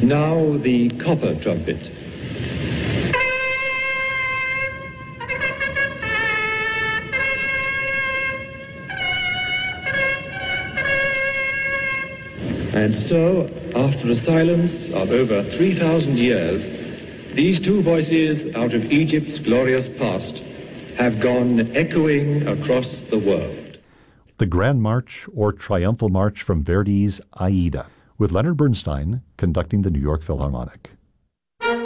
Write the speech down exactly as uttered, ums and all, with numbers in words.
Now the copper trumpet. And so, after a silence of over three thousand years, these two voices out of Egypt's glorious past have gone echoing across the world. The Grand March or Triumphal March from Verdi's Aida, with Leonard Bernstein conducting the New York Philharmonic.